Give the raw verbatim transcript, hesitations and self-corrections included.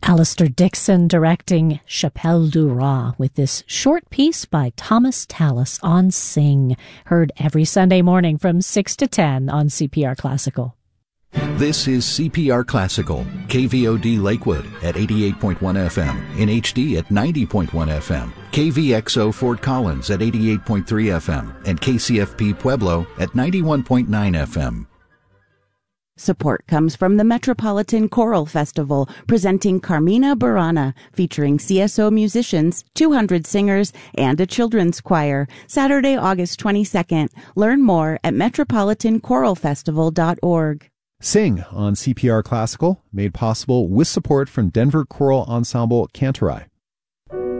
Alistair Dixon directing Chapelle du Roi with this short piece by Thomas Tallis on Sing, heard every Sunday morning from six to ten on C P R Classical. This is C P R Classical, K V O D Lakewood at eighty-eight point one F M, in H D at ninety point one F M, K V X O Fort Collins at eighty-eight point three F M, and K C F P Pueblo at ninety-one point nine F M. Support comes from the Metropolitan Choral Festival, presenting Carmina Burana, featuring C S O musicians, two hundred singers, and a children's choir, Saturday, August twenty-second. Learn more at metropolitan choral festival dot org. Sing on C P R Classical, made possible with support from Denver Choral Ensemble Cantorai.